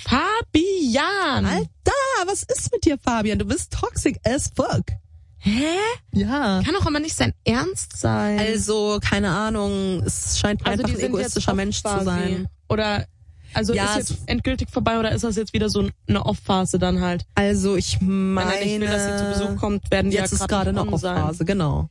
Fabian! Alter, was ist mit dir, Fabian? Du bist toxic as fuck. Hä? Ja. Kann doch aber nicht sein Ernst sein. Also, keine Ahnung, es scheint also einfach ein egoistischer Mensch zu sein. Oder, also ja, ist jetzt endgültig vorbei oder ist das jetzt wieder so eine Off-Phase dann halt? Also, ich meine... Wenn er nicht will, dass sie zu Besuch kommt, werden die jetzt ja ist gerade eine Off-Phase, genau.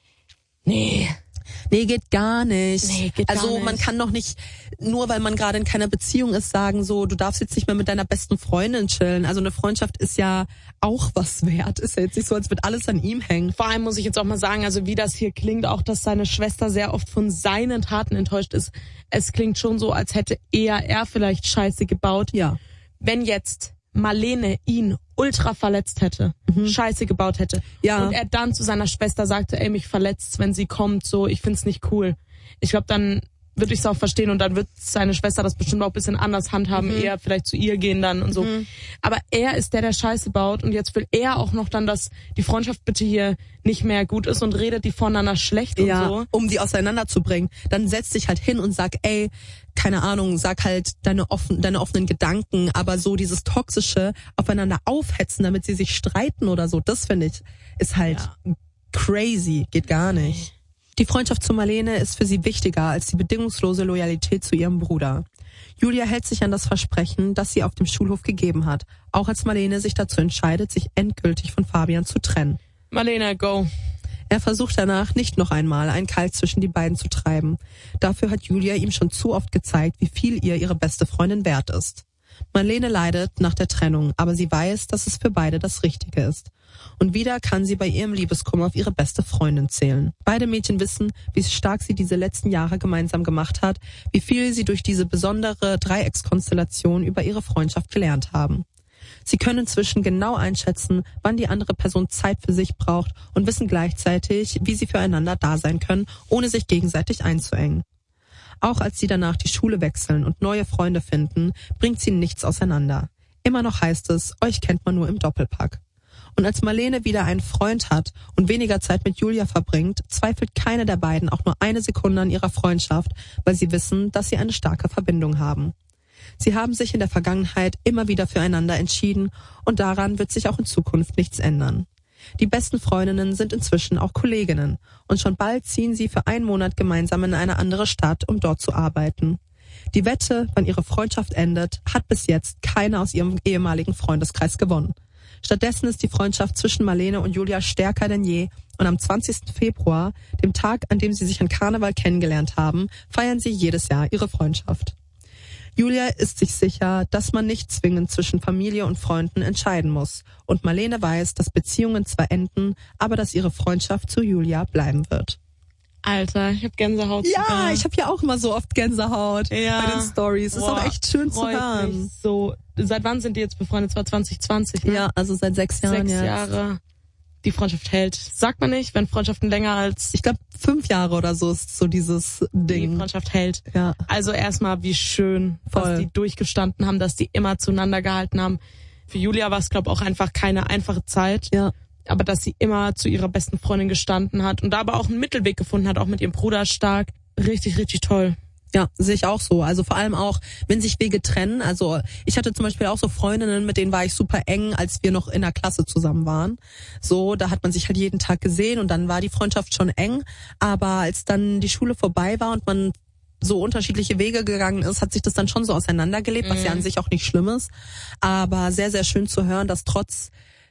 Nee. Nee, geht gar nicht. Nee, geht also gar nicht. Man kann doch nicht, nur weil man gerade in keiner Beziehung ist, sagen so, du darfst jetzt nicht mehr mit deiner besten Freundin chillen. Also eine Freundschaft ist ja auch was wert. Ist ja jetzt nicht so, als würde alles an ihm hängen. Vor allem muss ich jetzt auch mal sagen, also wie das hier klingt, auch dass seine Schwester sehr oft von seinen Taten enttäuscht ist. Es klingt schon so, als hätte eher er vielleicht Scheiße gebaut. Ja. Wenn jetzt Marlene ihn ultra verletzt hätte, mhm. Scheiße gebaut hätte. Ja. Und er dann zu seiner Schwester sagte, ey, mich verletzt, wenn sie kommt, so, ich find's nicht cool. Ich glaube, dann würde ich es auch verstehen und dann wird seine Schwester das bestimmt auch ein bisschen anders handhaben, mhm. eher vielleicht zu ihr gehen dann und so. Mhm. Aber er ist der, der Scheiße baut und jetzt will er auch noch dann, dass die Freundschaft bitte hier nicht mehr gut ist und redet die voneinander schlecht und ja, so. Um die auseinanderzubringen. Dann setz dich halt hin und sag, ey, keine Ahnung, sag halt deine offen, deine offenen Gedanken, aber so dieses toxische aufeinander aufhetzen, damit sie sich streiten oder so, das finde ich, ist halt ja. crazy, geht gar nicht. Die Freundschaft zu Marlene ist für sie wichtiger als die bedingungslose Loyalität zu ihrem Bruder. Julia hält sich an das Versprechen, das sie auf dem Schulhof gegeben hat, auch als Marlene sich dazu entscheidet, sich endgültig von Fabian zu trennen. Marlene, go. Er versucht danach nicht noch einmal einen Keil zwischen die beiden zu treiben. Dafür hat Julia ihm schon zu oft gezeigt, wie viel ihr ihre beste Freundin wert ist. Marlene leidet nach der Trennung, aber sie weiß, dass es für beide das Richtige ist. Und wieder kann sie bei ihrem Liebeskummer auf ihre beste Freundin zählen. Beide Mädchen wissen, wie stark sie diese letzten Jahre gemeinsam gemacht hat, wie viel sie durch diese besondere Dreieckskonstellation über ihre Freundschaft gelernt haben. Sie können inzwischen genau einschätzen, wann die andere Person Zeit für sich braucht und wissen gleichzeitig, wie sie füreinander da sein können, ohne sich gegenseitig einzuengen. Auch als sie danach die Schule wechseln und neue Freunde finden, bringt sie nichts auseinander. Immer noch heißt es, euch kennt man nur im Doppelpack. Und als Marlene wieder einen Freund hat und weniger Zeit mit Julia verbringt, zweifelt keine der beiden auch nur eine Sekunde an ihrer Freundschaft, weil sie wissen, dass sie eine starke Verbindung haben. Sie haben sich in der Vergangenheit immer wieder füreinander entschieden und daran wird sich auch in Zukunft nichts ändern. Die besten Freundinnen sind inzwischen auch Kolleginnen und schon bald ziehen sie für einen Monat gemeinsam in eine andere Stadt, um dort zu arbeiten. Die Wette, wann ihre Freundschaft endet, hat bis jetzt keiner aus ihrem ehemaligen Freundeskreis gewonnen. Stattdessen ist die Freundschaft zwischen Marlene und Julia stärker denn je und am zwanzigsten Februar, dem Tag, an dem sie sich an Karneval kennengelernt haben, feiern sie jedes Jahr ihre Freundschaft. Julia ist sich sicher, dass man nicht zwingend zwischen Familie und Freunden entscheiden muss und Marlene weiß, dass Beziehungen zwar enden, aber dass ihre Freundschaft zu Julia bleiben wird. Alter, ich hab Gänsehaut. Ja, sogar. ich habe ja auch immer so oft Gänsehaut ja. bei den Stories. Ist auch echt schön zu hören. Mich so, seit wann sind die jetzt befreundet? Das war zwanzig zwanzig, ne? Ja, also seit sechs Jahren Sechs jetzt. Jahre. Die Freundschaft hält. Sagt man nicht, wenn Freundschaften länger als... Ich glaube, fünf Jahre oder so ist so dieses Ding. Die Freundschaft hält. Ja. Also erstmal, wie schön, Voll. dass die durchgestanden haben, dass die immer zueinander gehalten haben. Für Julia war es, glaube ich, auch einfach keine einfache Zeit. Ja. Aber dass sie immer zu ihrer besten Freundin gestanden hat und da aber auch einen Mittelweg gefunden hat, auch mit ihrem Bruder stark. Richtig, richtig toll. Ja, sehe ich auch so. Also vor allem auch, wenn sich Wege trennen. Also ich hatte zum Beispiel auch so Freundinnen, mit denen war ich super eng, als wir noch in der Klasse zusammen waren. So, da hat man sich halt jeden Tag gesehen und dann war die Freundschaft schon eng. Aber als dann die Schule vorbei war und man so unterschiedliche Wege gegangen ist, hat sich das dann schon so auseinandergelebt, was mhm. ja an sich auch nicht schlimm ist. Aber sehr, sehr schön zu hören, dass trotz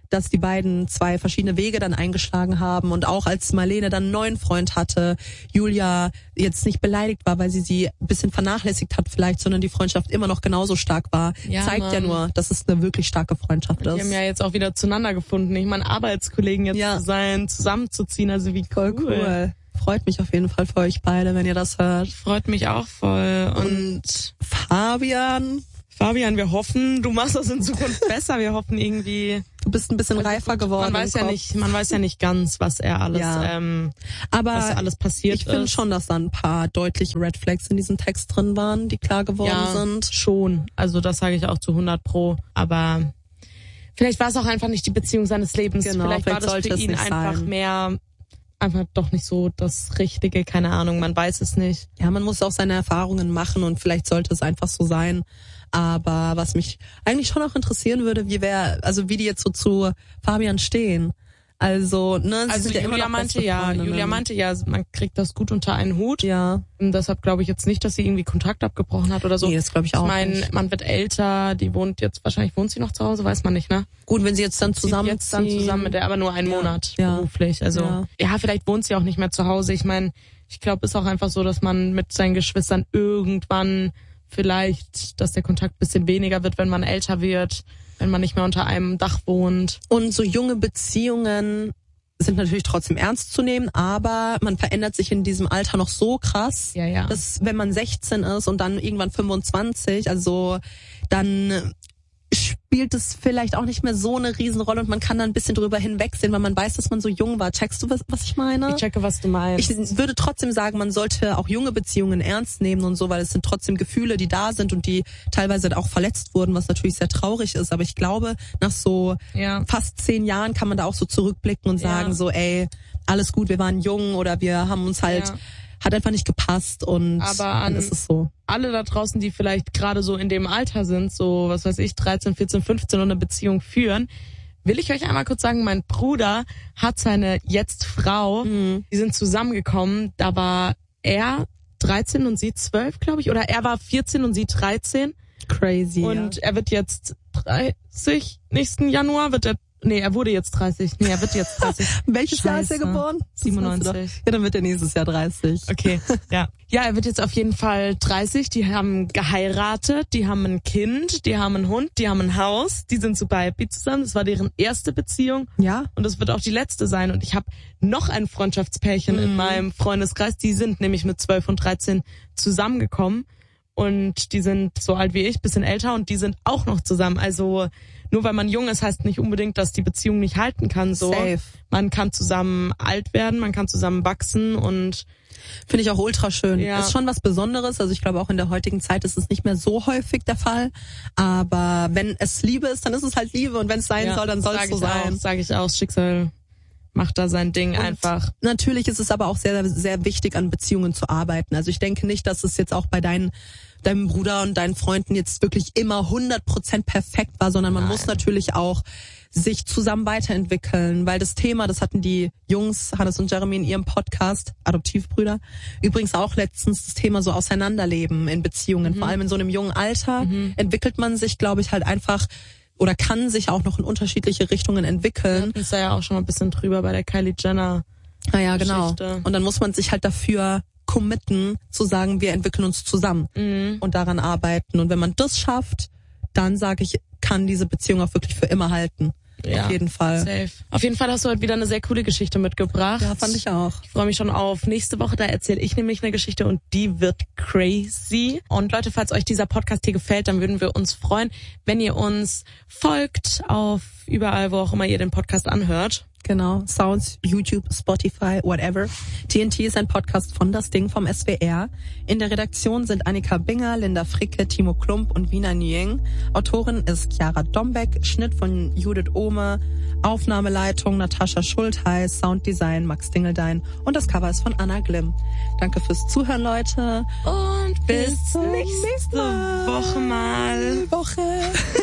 dass die beiden zwei verschiedene Wege dann eingeschlagen haben und auch als Marlene dann einen neuen Freund hatte, Julia jetzt nicht beleidigt war, weil sie sie ein bisschen vernachlässigt hat vielleicht, sondern die Freundschaft immer noch genauso stark war, ja, zeigt Mann. ja nur, dass es eine wirklich starke Freundschaft ist. Die haben ja jetzt auch wieder zueinander gefunden. Ich meine, Arbeitskollegen jetzt ja. zu sein, zusammenzuziehen, also wie cool. Voll cool. Freut mich auf jeden Fall für euch beide, wenn ihr das hört. Freut mich auch voll. Und, und Fabian... Fabian, wir hoffen, du machst das in Zukunft besser. Wir hoffen irgendwie... Du bist ein bisschen reifer geworden. Man weiß ja nicht, man weiß ja nicht ganz, was er alles, ja. ähm, aber was alles passiert ich finde schon, dass da ein paar deutliche Red Flags in diesem Text drin waren, die klar geworden ja, sind. Schon. Also das sage ich auch zu hundert Pro. Aber vielleicht war es auch einfach nicht die Beziehung seines Lebens. Genau, vielleicht, vielleicht war das für ihn einfach sein. mehr... einfach doch nicht so das Richtige, keine Ahnung, man weiß es nicht. Ja, man muss auch seine Erfahrungen machen und vielleicht sollte es einfach so sein. Aber was mich eigentlich schon auch interessieren würde, wie wer, also wie die jetzt so zu Fabian stehen. Also, ne, sie also sind ja Julia immer noch meinte ja, Julia meinte ja, man kriegt das gut unter einen Hut. Ja. Und deshalb glaube ich jetzt nicht, dass sie irgendwie Kontakt abgebrochen hat oder so. Nee, das glaube ich auch Ich meine, nicht. man wird älter, die wohnt jetzt, wahrscheinlich wohnt sie noch zu Hause, weiß man nicht, ne? Gut, wenn sie jetzt dann zusammen jetzt dann zusammen mit der, aber nur einen ja. Monat ja. beruflich. Also ja. ja, vielleicht wohnt sie auch nicht mehr zu Hause. Ich meine, ich glaube, ist auch einfach so, dass man mit seinen Geschwistern irgendwann vielleicht, dass der Kontakt bisschen weniger wird, wenn man älter wird, wenn man nicht mehr unter einem Dach wohnt. Und so junge Beziehungen sind natürlich trotzdem ernst zu nehmen, aber man verändert sich in diesem Alter noch so krass, ja, ja. dass wenn man sechzehn ist und dann irgendwann fünfundzwanzig, also dann spielt es vielleicht auch nicht mehr so eine Riesenrolle und man kann dann ein bisschen drüber hinwegsehen, weil man weiß, dass man so jung war. Checkst du, was, was ich meine? Ich checke, was du meinst. Ich würde trotzdem sagen, man sollte auch junge Beziehungen ernst nehmen und so, weil es sind trotzdem Gefühle, die da sind und die teilweise auch verletzt wurden, was natürlich sehr traurig ist. Aber ich glaube, nach so ja. fast zehn Jahren kann man da auch so zurückblicken und sagen ja. so, ey, alles gut, wir waren jung oder wir haben uns halt... Ja. hat einfach nicht gepasst und aber an dann ist es so. Alle da draußen, die vielleicht gerade so in dem Alter sind, so was weiß ich, dreizehn, vierzehn, fünfzehn und eine Beziehung führen, will ich euch einmal kurz sagen, mein Bruder hat seine jetzt Frau, mhm. die sind zusammengekommen, da war er dreizehn und sie zwölf, glaube ich, oder er war vierzehn und sie dreizehn. Crazy. Und ja. er wird jetzt dreißig, nächsten Januar wird er Nee, er wurde jetzt dreißig. Nee, er wird jetzt dreißig. Welches Scheiße. Jahr ist er geboren? siebenundneunzig. Ja, dann wird er nächstes Jahr dreißig. Okay, ja. Ja, er wird jetzt auf jeden Fall dreißig. Die haben geheiratet, die haben ein Kind, die haben einen Hund, die haben ein Haus. Die sind super happy zusammen. Das war deren erste Beziehung. Ja. Und das wird auch die letzte sein. Und ich habe noch ein Freundschaftspärchen mhm. in meinem Freundeskreis. Die sind nämlich mit zwölf und dreizehn zusammengekommen. Und die sind so alt wie ich, bisschen älter. Und die sind auch noch zusammen. Also... Nur weil man jung ist, heißt nicht unbedingt, dass die Beziehung nicht halten kann. So, Safe. Man kann zusammen alt werden, man kann zusammen wachsen und finde ich auch ultra schön. Ja. Ist schon was Besonderes. Also ich glaube auch in der heutigen Zeit ist es nicht mehr so häufig der Fall. Aber wenn es Liebe ist, dann ist es halt Liebe und wenn es sein ja, soll, dann soll es so sein. Sage ich auch. Das Schicksal macht da sein Ding und einfach. Natürlich ist es aber auch sehr, sehr wichtig, an Beziehungen zu arbeiten. Also ich denke nicht, dass es jetzt auch bei deinen deinem Bruder und deinen Freunden jetzt wirklich immer hundert Prozent perfekt war, sondern man Nein. muss natürlich auch sich zusammen weiterentwickeln, weil das Thema, das hatten die Jungs, Hannes und Jeremy in ihrem Podcast, Adoptivbrüder, übrigens auch letztens das Thema so Auseinanderleben in Beziehungen, mhm. vor allem in so einem jungen Alter mhm. entwickelt man sich, glaube ich, halt einfach oder kann sich auch noch in unterschiedliche Richtungen entwickeln. Das ist ja auch schon mal ein bisschen drüber bei der Kylie Jenner. Ah ja, genau. Und dann muss man sich halt dafür committen, zu sagen, wir entwickeln uns zusammen mhm. und daran arbeiten. Und wenn man das schafft, dann sage ich, kann diese Beziehung auch wirklich für immer halten. Ja, auf jeden Fall. Safe. Auf jeden Fall hast du heute wieder eine sehr coole Geschichte mitgebracht. Ja, fand ich auch. Ich freue mich schon auf nächste Woche, da erzähle ich nämlich eine Geschichte und die wird crazy. Und Leute, falls euch dieser Podcast hier gefällt, dann würden wir uns freuen, wenn ihr uns folgt auf überall, wo auch immer ihr den Podcast anhört. Genau, Sounds, YouTube, Spotify, whatever. T N T ist ein Podcast von Das Ding vom S W R. In der Redaktion sind Annika Binger, Linda Fricke, Timo Klump und Wiener Nguyen. Autorin ist Chiara Dombeck, Schnitt von Judith Ohme, Aufnahmeleitung Natascha Schultheiß, Sounddesign Max Dingeldein und das Cover ist von Anna Glimm. Danke fürs Zuhören, Leute. Und bis, bis nächste Woche mal. Woche.